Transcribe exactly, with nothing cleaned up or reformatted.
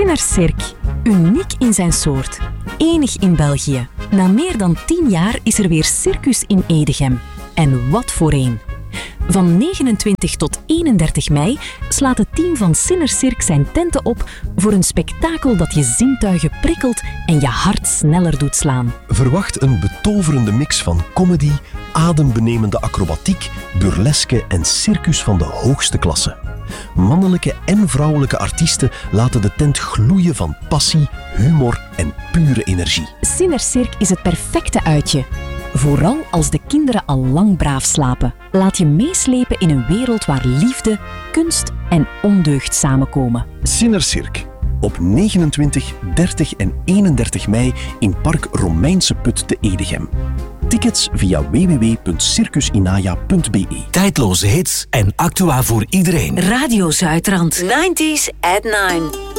Sinner-Cirque. Uniek in zijn soort. Enig in België. Na meer dan tien jaar is er weer circus in Edegem. En wat voor een. Van negenentwintig tot eenendertig mei slaat het team van Sinner-Cirque zijn tenten op voor een spektakel dat je zintuigen prikkelt en je hart sneller doet slaan. Verwacht een betoverende mix van comedy, adembenemende acrobatiek, burleske en circus van de hoogste klasse. Mannelijke en vrouwelijke artiesten laten de tent gloeien van passie, humor en pure energie. Sinner-Cirque is het perfecte uitje. Vooral als de kinderen al lang braaf slapen. Laat je meeslepen in een wereld waar liefde, kunst en ondeugd samenkomen. Sinner-Cirque. Op negenentwintig, dertig en eenendertig mei in Park Romeinse Put te Edegem. Tickets via w w w punt circusinaya punt b e. Tijdloze hits en actua voor iedereen. Radio Zuidrand. nineties at nine.